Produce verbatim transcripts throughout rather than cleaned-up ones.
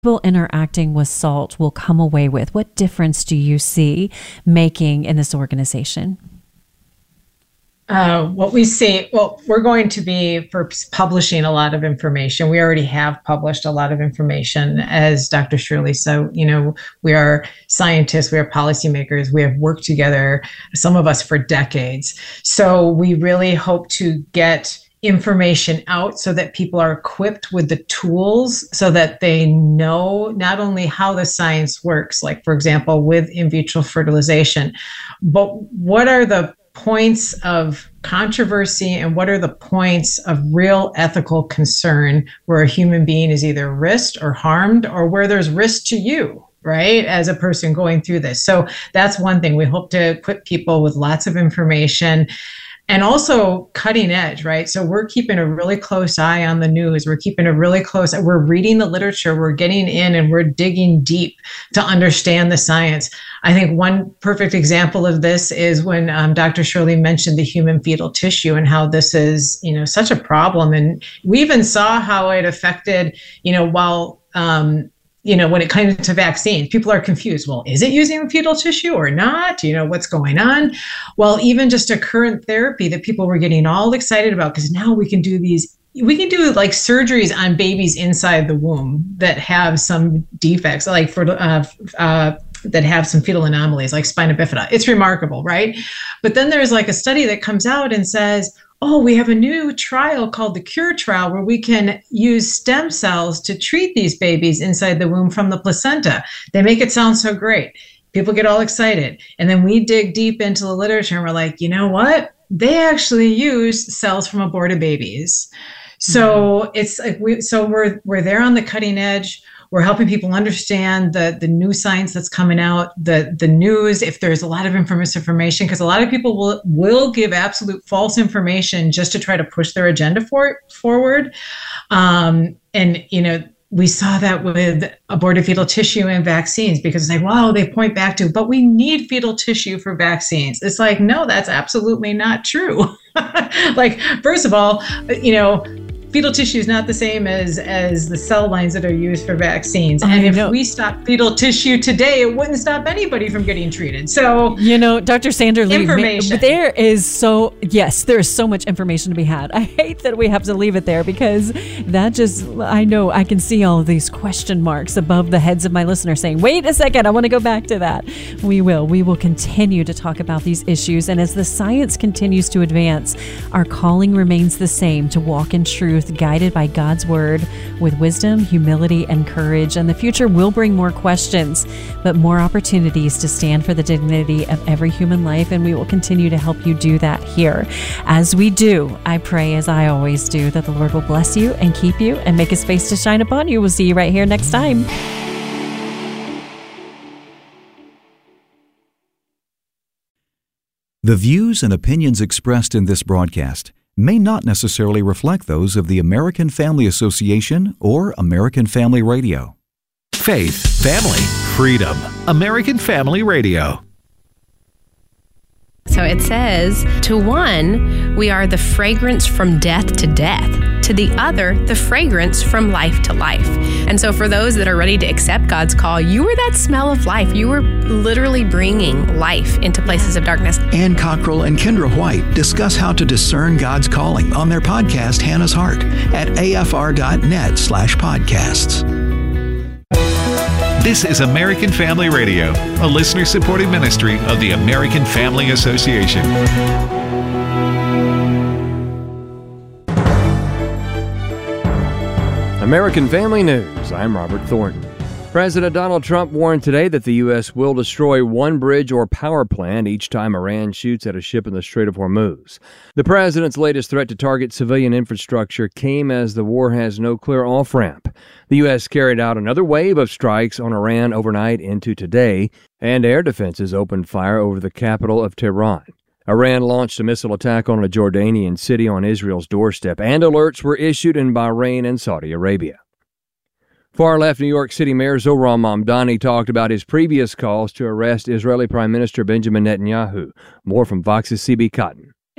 people interacting with SALT will come away with? What difference do you see making in this organization? Uh, what we see, well, we're going to be for publishing a lot of information. We already have published a lot of information, as Doctor Shirley said. You know, we are scientists, we are policymakers, we have worked together, some of us for decades. So we really hope to get information out so that people are equipped with the tools so that they know not only how the science works, like, for example, with in vitro fertilization, but what are the points of controversy and what are the points of real ethical concern where a human being is either risked or harmed, or where there's risk to you, right, as a person going through this. So that's one thing. We hope to equip people with lots of information. And also cutting edge, right? So we're keeping a really close eye on the news. We're keeping a really close, we're reading the literature, we're getting in and we're digging deep to understand the science. I think one perfect example of this is when um, Doctor Shirley mentioned the human fetal tissue and how this is, you know, such a problem. And we even saw how it affected, you know, while, um, you know, when it comes to vaccines, people are confused. Well, is it using fetal tissue or not? You know, what's going on? Well, even just a current therapy that people were getting all excited about, because now we can do these, we can do like surgeries on babies inside the womb that have some defects, like for, uh, uh, that have some fetal anomalies, like spina bifida. It's remarkable, right? But then there's like a study that comes out and says, oh, we have a new trial called the CURE trial where we can use stem cells to treat these babies inside the womb from the placenta. They make it sound so great. People get all excited. And then we dig deep into the literature and we're like, you know what? They actually use cells from aborted babies. So mm-hmm. it's like we, so we're we're there on the cutting edge. We're helping people understand the, the new science that's coming out, the, the news, if there's a lot of misinformation, because a lot of people will, will give absolute false information just to try to push their agenda for, forward. Um, and, you know, we saw that with aborted fetal tissue and vaccines, because it's like, wow, they point back to, but we need fetal tissue for vaccines. It's like, no, that's absolutely not true. Like, first of all, you know, fetal tissue is not the same as, as the cell lines that are used for vaccines. And if we stop fetal tissue today, it wouldn't stop anybody from getting treated. So, you know, Doctor Sandra Lee, information. There is so, yes, there is so much information to be had. I hate that we have to leave it there because that just, I know I can see all of these question marks above the heads of my listeners saying, wait a second, I want to go back to that. We will. We will continue to talk about these issues. And as the science continues to advance, our calling remains the same, to walk in truth, guided by God's word with wisdom, humility, and courage. And the future will bring more questions, but more opportunities to stand for the dignity of every human life. And we will continue to help you do that here. As we do, I pray, as I always do, that the Lord will bless you and keep you and make his face to shine upon you. We'll see you right here next time. The views and opinions expressed in this broadcast may not necessarily reflect those of the American Family Association or American Family Radio. Faith, family, freedom. American Family Radio. So it says, to one, we are the fragrance from death to death. To the other, the fragrance from life to life. And so for those that are ready to accept God's call, you are that smell of life. You are literally bringing life into places of darkness. Ann Cockrell and Kendra White discuss how to discern God's calling on their podcast, Hannah's Heart, at afr.net slash podcasts. This is American Family Radio, a listener-supported ministry of the American Family Association. American Family News, I'm Robert Thornton. President Donald Trump warned today that the U S will destroy one bridge or power plant each time Iran shoots at a ship in the Strait of Hormuz. The president's latest threat to target civilian infrastructure came as the war has no clear off-ramp. The U S carried out another wave of strikes on Iran overnight into today, and air defenses opened fire over the capital of Tehran. Iran launched a missile attack on a Jordanian city on Israel's doorstep, and alerts were issued in Bahrain and Saudi Arabia. Far-left New York City Mayor Zohran Mamdani talked about his previous calls to arrest Israeli Prime Minister Benjamin Netanyahu. More from Vox's C B Cotton.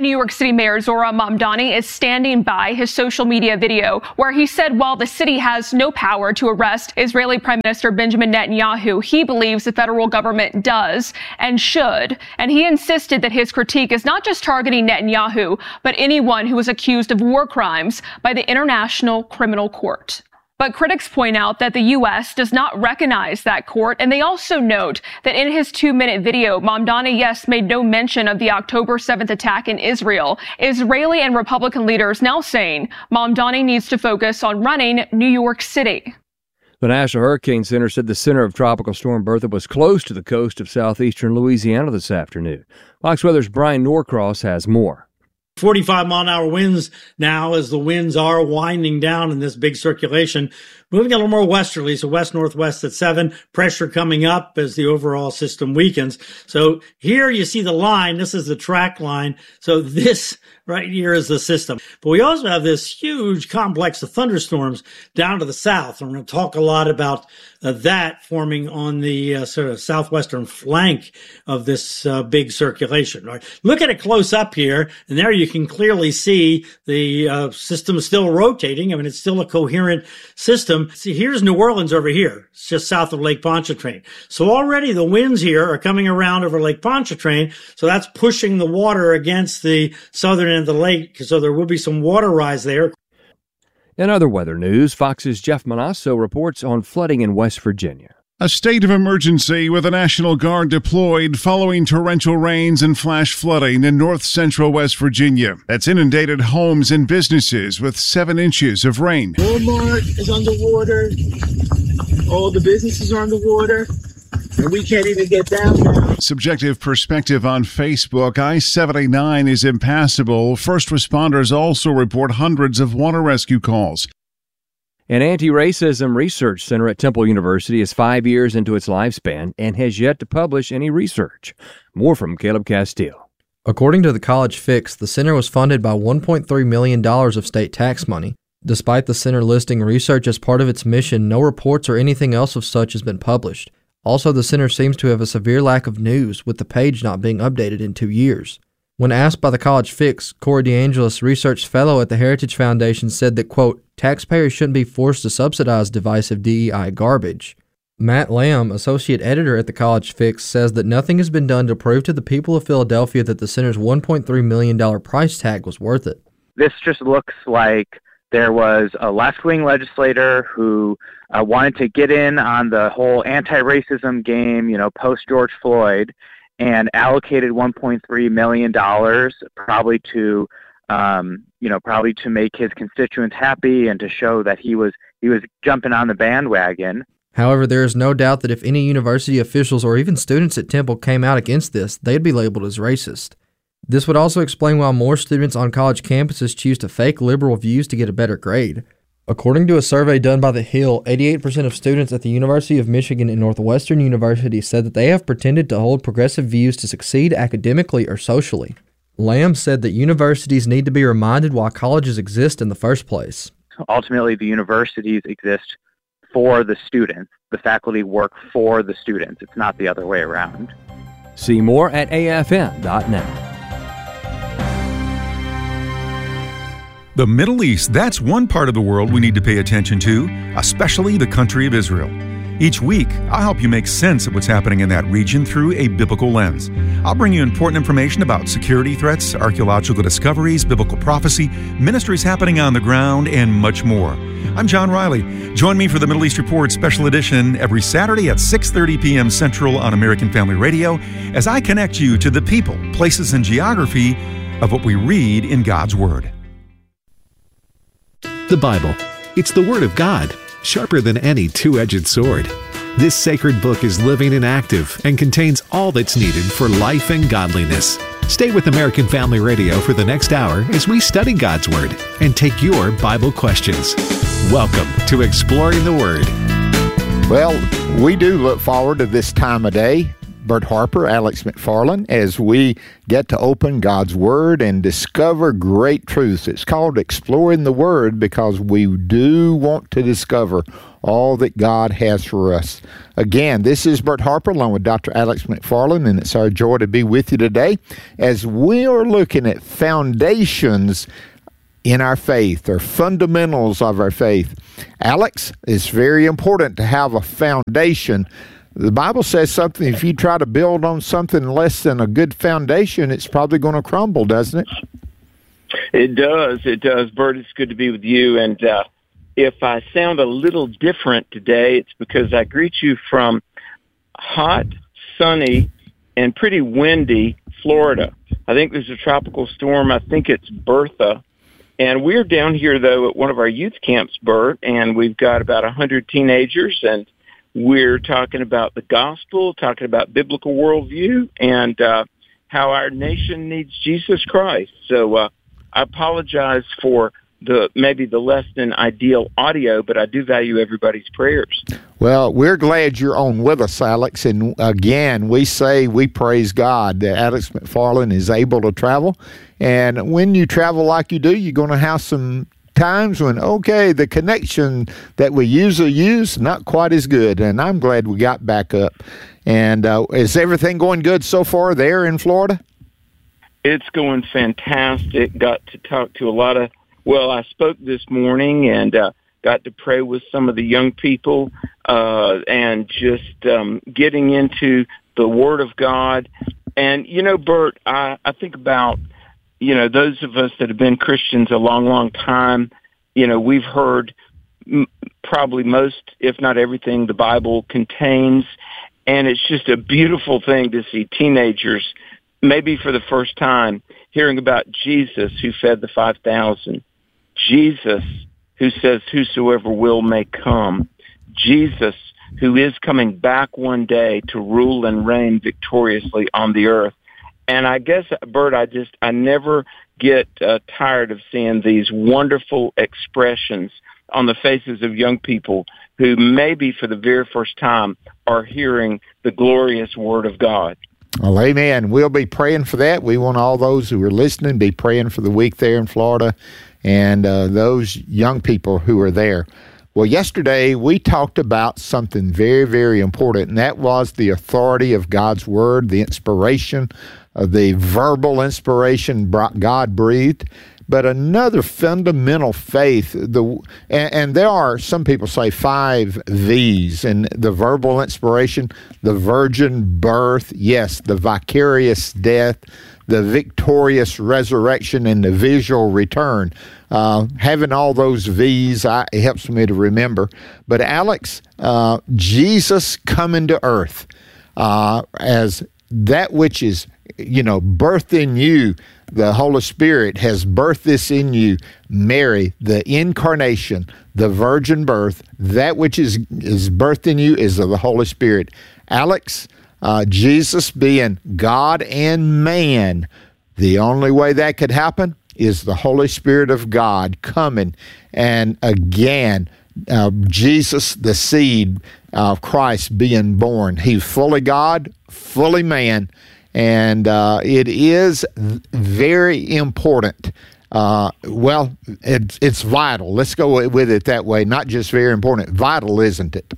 New York City Mayor Zohran Mamdani is standing by his social media video where he said while the city has no power to arrest Israeli Prime Minister Benjamin Netanyahu, he believes the federal government does and should. And he insisted that his critique is not just targeting Netanyahu, but anyone who is accused of war crimes by the International Criminal Court. But critics point out that the U S does not recognize that court, and they also note that in his two-minute video, Mamdani, yes, made no mention of the October seventh attack in Israel. Israeli and Republican leaders now saying Mamdani needs to focus on running New York City. The National Hurricane Center said the center of Tropical Storm Bertha was close to the coast of southeastern Louisiana this afternoon. Fox Weather's Brian Norcross has more. forty-five mile an hour winds now as the winds are winding down in this big circulation, moving a little more westerly, so west-northwest at seven, pressure coming up as the overall system weakens. So here you see the line. This is the track line. So this right here is the system. But we also have this huge complex of thunderstorms down to the south. And we're going to talk a lot about uh, that forming on the uh, sort of southwestern flank of this uh, big circulation. Right? Look at it close up here, and there you can clearly see the uh, system still rotating. I mean, it's still a coherent system. See, here's New Orleans over here. It's just south of Lake Pontchartrain. So already the winds here are coming around over Lake Pontchartrain. So that's pushing the water against the southern end of the lake. So there will be some water rise there. In other weather news, Fox's Jeff Manasso reports on flooding in West Virginia. A state of emergency with the National Guard deployed following torrential rains and flash flooding in north-central West Virginia. That's inundated homes and businesses with seven inches of rain. Walmart is underwater. All the businesses are underwater. And we can't even get down now. Subjective perspective on Facebook. I seventy-nine is impassable. First responders also report hundreds of water rescue calls. An anti-racism research center at Temple University is five years into its lifespan and has yet to publish any research. More from Caleb Castile. According to the College Fix, the center was funded by one point three million dollars of state tax money. Despite the center listing research as part of its mission, no reports or anything else of such has been published. Also, the center seems to have a severe lack of news, with the page not being updated in two years. When asked by the College Fix, Corey DeAngelis, research fellow at the Heritage Foundation, said that, quote, taxpayers shouldn't be forced to subsidize divisive D E I garbage. Matt Lamb, associate editor at the College Fix, says that nothing has been done to prove to the people of Philadelphia that the center's one point three million dollars price tag was worth it. This just looks like there was a left-wing legislator who uh, wanted to get in on the whole anti-racism game, you know, post-George Floyd, and allocated one point three million dollars probably to, um, you know, probably to make his constituents happy and to show that he was he was jumping on the bandwagon. However, there is no doubt that if any university officials or even students at Temple came out against this, they'd be labeled as racist. This would also explain why more students on college campuses choose to fake liberal views to get a better grade. According to a survey done by The Hill, eighty-eight percent of students at the University of Michigan and Northwestern University said that they have pretended to hold progressive views to succeed academically or socially. Lamb said that universities need to be reminded why colleges exist in the first place. Ultimately, the universities exist for the students. The faculty work for the students. It's not the other way around. See more at A F N dot net. The Middle East, that's one part of the world we need to pay attention to, especially the country of Israel. Each week, I'll help you make sense of what's happening in that region through a biblical lens. I'll bring you important information about security threats, archaeological discoveries, biblical prophecy, ministries happening on the ground, and much more. I'm John Riley. Join me for the Middle East Report Special Edition every Saturday at six thirty p.m. Central on American Family Radio as I connect you to the people, places, and geography of what we read in God's Word. The Bible. It's the Word of God, sharper than any two-edged sword. This sacred book is living and active and contains all that's needed for life and godliness. Stay with American Family Radio for the next hour as we study God's Word and take your Bible questions. Welcome to Exploring the Word. Well, we do look forward to this time of day. Bert Harper, Alex McFarland, as we get to open God's Word and discover great truths. It's called Exploring the Word because we do want to discover all that God has for us. Again, this is Bert Harper along with Doctor Alex McFarland, and it's our joy to be with you today as we are looking at foundations in our faith, or fundamentals of our faith. Alex, it's very important to have a foundation. The Bible says something, if you try to build on something less than a good foundation, it's probably going to crumble, doesn't it? It does. It does. Bert, it's good to be with you. And uh, if I sound a little different today, it's because I greet you from hot, sunny, and pretty windy Florida. I think there's a tropical storm. I think it's Bertha. And we're down here, though, at one of our youth camps, Bert, and we've got about one hundred teenagers, and we're talking about the gospel, talking about biblical worldview, and uh, how our nation needs Jesus Christ. So uh, I apologize for the maybe the less than ideal audio, but I do value everybody's prayers. Well, we're glad you're on with us, Alex. And again, we say we praise God that Alex McFarland is able to travel. And when you travel like you do, you're going to have some times when, okay, the connection that we usually use, not quite as good. And I'm glad we got back up. And uh, is everything going good so far there in Florida? It's going fantastic. Got to talk to a lot of, well, I spoke this morning and uh, got to pray with some of the young people uh, and just um, getting into the Word of God. And, you know, Bert, I, I think about, you know, those of us that have been Christians a long, long time, you know, we've heard m- probably most, if not everything, the Bible contains. And it's just a beautiful thing to see teenagers, maybe for the first time, hearing about Jesus who fed the five thousand. Jesus who says whosoever will may come. Jesus who is coming back one day to rule and reign victoriously on the earth. And I guess, Bert, I just, I never get uh, tired of seeing these wonderful expressions on the faces of young people who maybe for the very first time are hearing the glorious Word of God. Well, amen. We'll be praying for that. We want all those who are listening to be praying for the week there in Florida and uh, those young people who are there. Well, yesterday we talked about something very, very important, and that was the authority of God's Word, the inspiration, uh, the verbal inspiration God breathed. But another fundamental faith, the and, and there are, some people say, five V's, and the verbal inspiration, the virgin birth, yes, the vicarious death, the victorious resurrection, and the visual return. Uh, having all those V's, I, it helps me to remember. But Alex, uh, Jesus coming to earth uh, as that which is, you know, birthed in you, the Holy Spirit has birthed this in you. Mary, the incarnation, the virgin birth, that which is, is birthed in you is of the Holy Spirit. Alex, uh, Jesus being God and man, the only way that could happen is the Holy Spirit of God coming. And again, uh, Jesus, the seed of Christ being born. He's fully God, fully man. And uh, it is very important. Uh, well, it's, it's vital. Let's go with it that way. Not just very important. Vital, isn't it?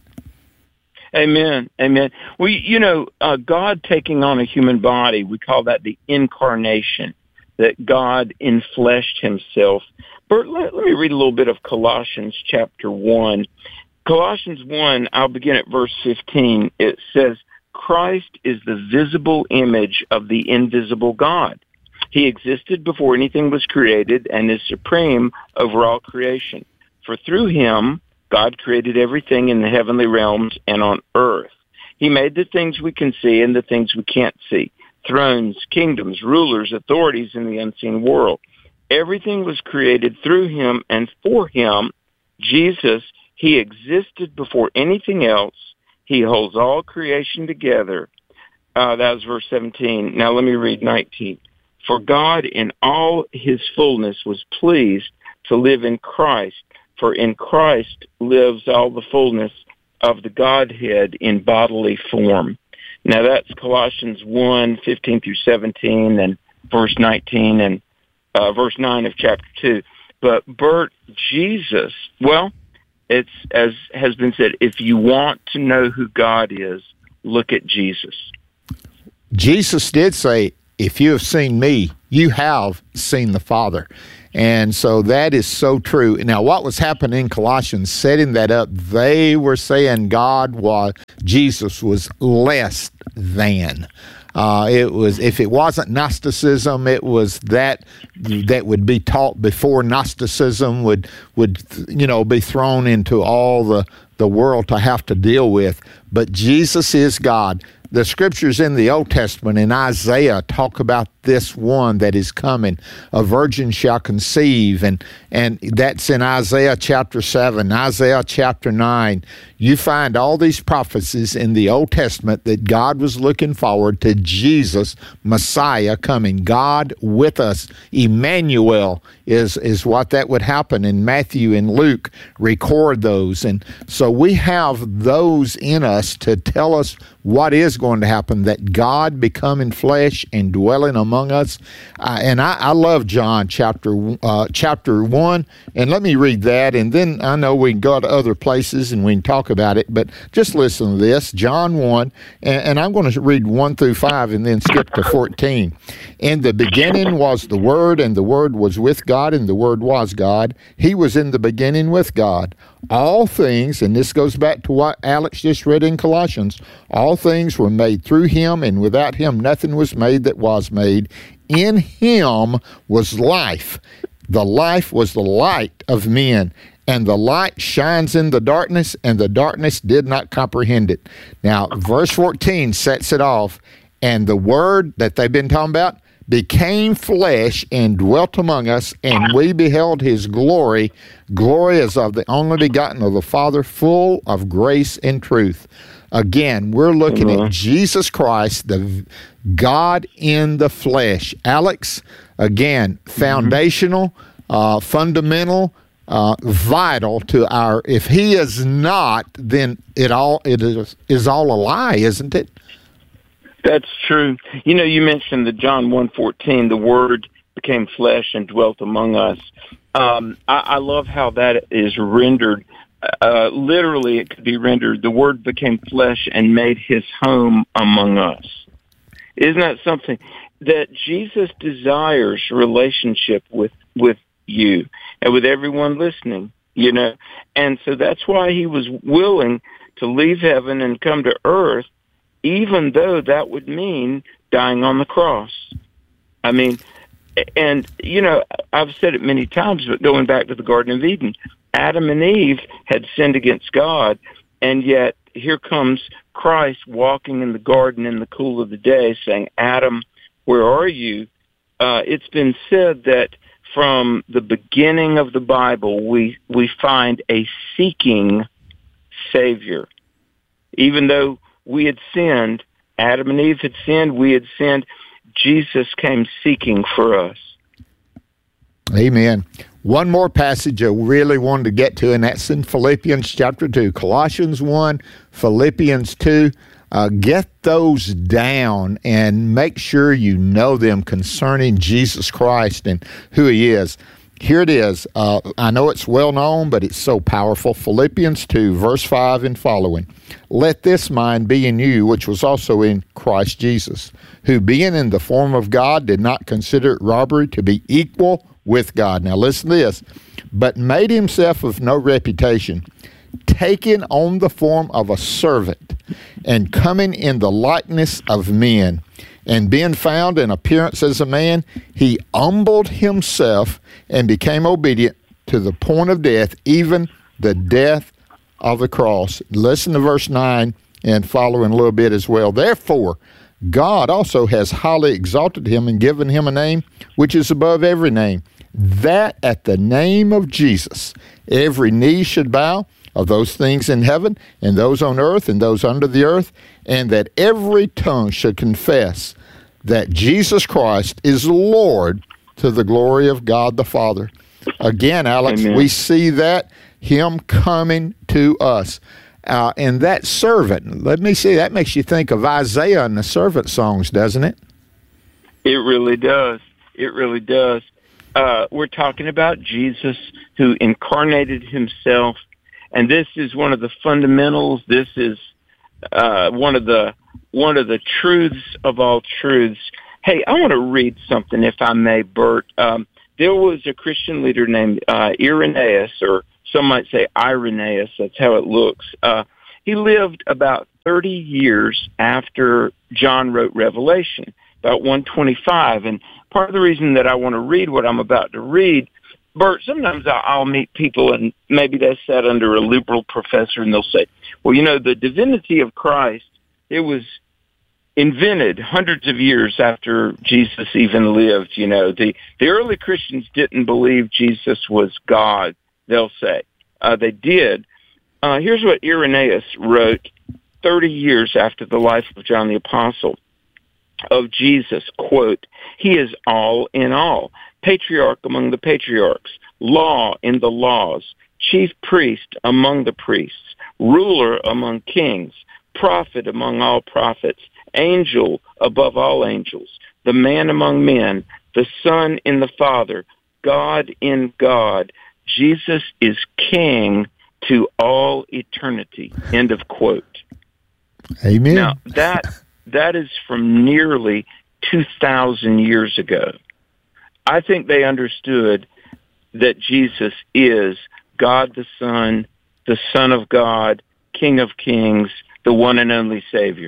Amen. Amen. Well, you know, uh, God taking on a human body, we call that the incarnation, that God enfleshed himself. Bert, let, let me read a little bit of Colossians chapter one. Colossians one, I'll begin at verse fifteen. It says, Christ is the visible image of the invisible God. He existed before anything was created and is supreme over all creation. For through him, God created everything in the heavenly realms and on earth. He made the things we can see and the things we can't see, thrones, kingdoms, rulers, authorities in the unseen world. Everything was created through him and for him. Jesus, he existed before anything else. He holds all creation together. Uh, that was verse seventeen. Now let me read nineteen. For God in all his fullness was pleased to live in Christ, for in Christ lives all the fullness of the Godhead in bodily form. Now that's Colossians one, fifteen through seventeen, and verse nineteen, and uh, verse nine of chapter two. But Bert, Jesus, well, It's, as has been said, if you want to know who God is, look at Jesus. Jesus did say, if you have seen me, you have seen the Father. And so that is so true. Now, what was happening in Colossians, setting that up, they were saying God was, Jesus was less than. Uh, it was, if it wasn't Gnosticism, it was that that would be taught before Gnosticism would would you know be thrown into all the the world to have to deal with. But Jesus is God. The scriptures in the Old Testament in Isaiah talk about this one that is coming. A virgin shall conceive, and and that's in Isaiah chapter seven, Isaiah chapter nine. You find all these prophecies in the Old Testament that God was looking forward to Jesus, Messiah, coming. God with us. Emmanuel is, is what that would happen. And Matthew and Luke record those. And so we have those in us to tell us what is going to happen, that God becoming flesh and dwelling among us. Uh, and I, I love John chapter uh, chapter one. And let me read that. And then I know we can go to other places and we can talk about it, but just listen to this. John one, and, and I'm going to read one through five and then skip to fourteen. In the beginning was the Word, and the Word was with God, and the Word was God. He was in the beginning with God. All things, and this goes back to what Alex just read in Colossians, all things were made through him, and without him nothing was made that was made. In him was life. The life was the light of men. And the light shines in the darkness, and the darkness did not comprehend it. Now, verse fourteen sets it off. And the Word that they've been talking about became flesh and dwelt among us, and we beheld his glory. Glory as of the only begotten of the Father, full of grace and truth. Again, we're looking mm-hmm. at Jesus Christ, the God in the flesh. Alex, again, foundational, mm-hmm. uh, fundamental, Uh, vital to our, if he is not, then it all it is, is all a lie, isn't it? That's true. You know, you mentioned the John one fourteen, the Word became flesh and dwelt among us. Um, I, I love how that is rendered. Uh, literally, it could be rendered, the Word became flesh and made his home among us. Isn't that something? That Jesus desires relationship with, with you and with everyone listening, you know. And so that's why he was willing to leave heaven and come to earth, even though that would mean dying on the cross. I mean, and, you know, I've said it many times, but going back to the Garden of Eden, Adam and Eve had sinned against God, and yet here comes Christ walking in the garden in the cool of the day saying, Adam, where are you? Uh, it's been said that from the beginning of the Bible, we, we find a seeking Savior. Even though we had sinned, Adam and Eve had sinned, we had sinned, Jesus came seeking for us. Amen. One more passage I really wanted to get to, and that's in Philippians chapter two. Colossians one, Philippians two. Uh, get those down and make sure you know them concerning Jesus Christ and who he is. Here it is. Uh, I know it's well known, but it's so powerful. Philippians two, verse five and following. Let this mind be in you, which was also in Christ Jesus, who being in the form of God did not consider it robbery to be equal with God. Now listen to this. But made himself of no reputation, taking on the form of a servant, and coming in the likeness of men, and being found in appearance as a man, he humbled himself and became obedient to the point of death, even the death of the cross. Listen to verse nine and following a little bit as well. Therefore, God also has highly exalted him and given him a name which is above every name, that at the name of Jesus every knee should bow, of those things in heaven and those on earth and those under the earth, and that every tongue should confess that Jesus Christ is Lord, to the glory of God the Father. Again, Alex, Amen. We see that, him coming to us. Uh, and that servant, let me see, that makes you think of Isaiah and the servant songs, doesn't it? It really does. It really does. Uh, we're talking about Jesus who incarnated himself And this is one of the fundamentals. This is uh, one of the one of the truths of all truths. Hey, I want to read something, if I may, Bert. Um, there was a Christian leader named uh, Irenaeus, or some might say Irenaeus. That's how it looks. Uh, he lived about thirty years after John wrote Revelation, about one twenty-five. And part of the reason that I want to read what I'm about to read, Bert, sometimes I'll meet people and maybe they sat under a liberal professor and they'll say, well, you know, the divinity of Christ, it was invented hundreds of years after Jesus even lived. You know, the, the early Christians didn't believe Jesus was God, they'll say. Uh, they did. Uh, here's what Irenaeus wrote thirty years after the life of John the Apostle of Jesus, quote, "He is all in all, patriarch among the patriarchs, law in the laws, chief priest among the priests, ruler among kings, prophet among all prophets, angel above all angels, the man among men, the Son in the Father, God in God. Jesus is King to all eternity." End of quote. Amen. Now, that that is from nearly two thousand years ago. I think they understood that Jesus is God the Son, the Son of God, King of Kings, the one and only Savior.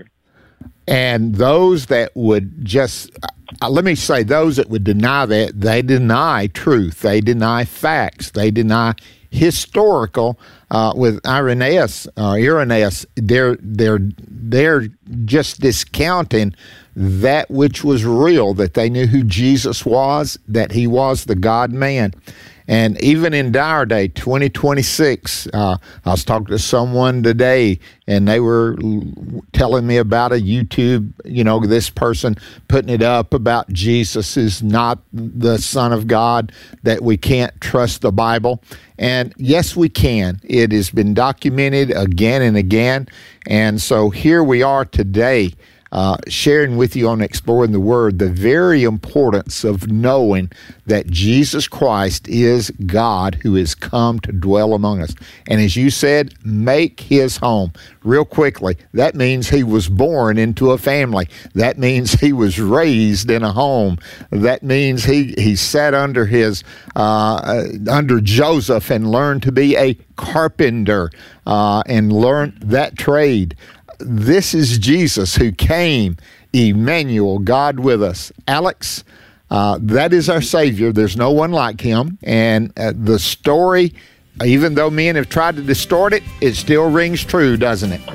And those that would just, uh, let me say, those that would deny that, they deny truth. They deny facts. They deny historical, uh, with Irenaeus, uh, Irenaeus, they're, they're, they're just discounting that which was real, that they knew who Jesus was, that he was the God-man. And even in our day, twenty twenty-six, uh, I was talking to someone today, and they were telling me about a YouTube, you know, this person putting it up about Jesus is not the Son of God, that we can't trust the Bible. And yes, we can. It has been documented again and again. And so here we are today, Uh, sharing with you on Exploring the Word the very importance of knowing that Jesus Christ is God who has come to dwell among us. And as you said, make his home. Real quickly, that means he was born into a family. That means he was raised in a home. That means he, he sat under his uh, under Joseph and learned to be a carpenter uh, and learned that trade. This is Jesus who came, Emmanuel, God with us. Alex, uh, that is our Savior. There's no one like him. And uh, the story, even though men have tried to distort it, it still rings true, doesn't it?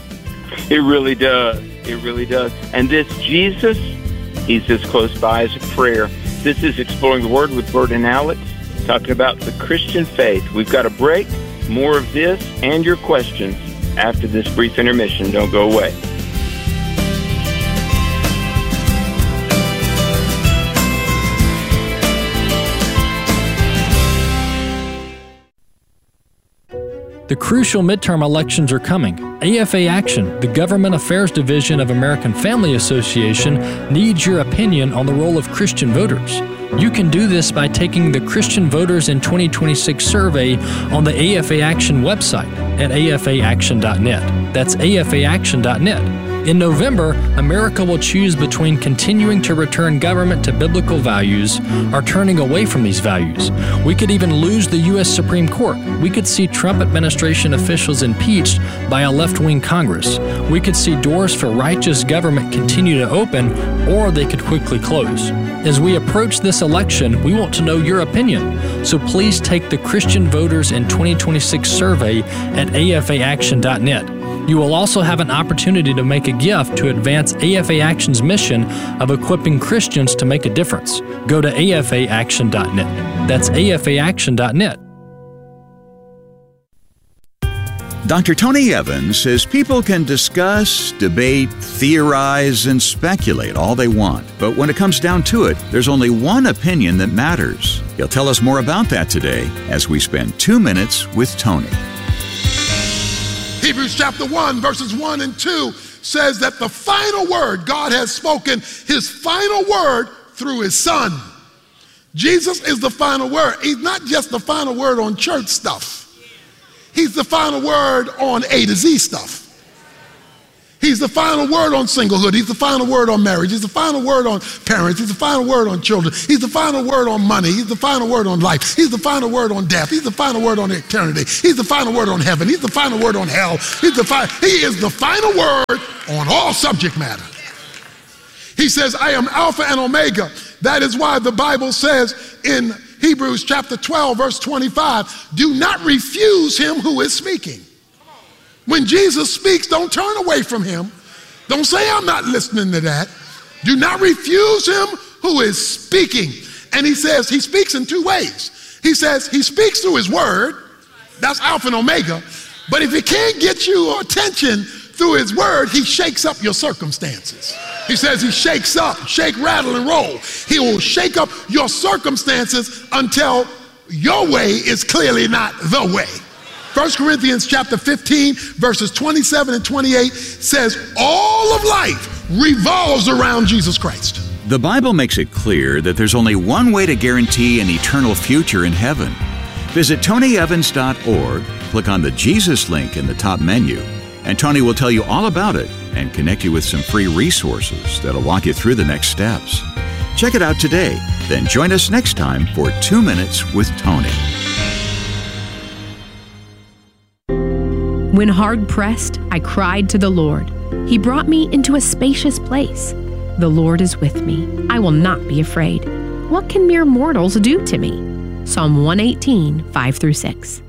It really does. It really does. And this Jesus, he's as close by as a prayer. This is Exploring the Word with Bert and Alex, talking about the Christian faith. We've got a break. More of this and your questions after this brief intermission. Don't go away. The crucial midterm elections are coming. A F A Action, the Government Affairs Division of American Family Association, needs your opinion on the role of Christian voters. You can do this by taking the Christian Voters in twenty twenty-six survey on the A F A Action website at A F A action dot net. That's A F A action dot net. In November, America will choose between continuing to return government to biblical values or turning away from these values. We could even lose the U S Supreme Court. We could see Trump administration officials impeached by a left-wing Congress. We could see doors for righteous government continue to open, or they could quickly close. As we approach this election, we want to know your opinion. So please take the Christian Voters in twenty twenty-six survey at A F A action dot net. You will also have an opportunity to make a gift to advance A F A Action's mission of equipping Christians to make a difference. Go to A F A action dot net. That's A F A action dot net. Doctor Tony Evans says people can discuss, debate, theorize, and speculate all they want. But when it comes down to it, there's only one opinion that matters. He'll tell us more about that today as we spend two minutes with Tony. Hebrews chapter one, verses one and two says that the final word, God has spoken his final word through his Son. Jesus is the final word. He's not just the final word on church stuff. He's the final word on A to Z stuff. He's the final word on singlehood. He's the final word on marriage. He's the final word on parents. He's the final word on children. He's the final word on money. He's the final word on life. He's the final word on death. He's the final word on eternity. He's the final word on heaven. He's the final word on hell. He's the fi- he is the final word on all subject matter. He says, I am Alpha and Omega. That is why the Bible says in Hebrews chapter twelve, verse twenty-five, do not refuse him who is speaking. When Jesus speaks, don't turn away from him. Don't say, I'm not listening to that. Do not refuse him who is speaking. And he says he speaks in two ways. He says he speaks through his word. That's Alpha and Omega. But if he can't get your attention through his word, he shakes up your circumstances. He says he shakes up, shake, rattle, and roll. He will shake up your circumstances until your way is clearly not the way. First Corinthians chapter fifteen, verses twenty-seven and twenty-eight says all of life revolves around Jesus Christ. The Bible makes it clear that there's only one way to guarantee an eternal future in heaven. Visit tony evans dot org, click on the Jesus link in the top menu, and Tony will tell you all about it and connect you with some free resources that'll walk you through the next steps. Check it out today, then join us next time for Two Minutes with Tony. When hard pressed, I cried to the Lord. He brought me into a spacious place. The Lord is with me. I will not be afraid. What can mere mortals do to me? Psalm one eighteen, five through six.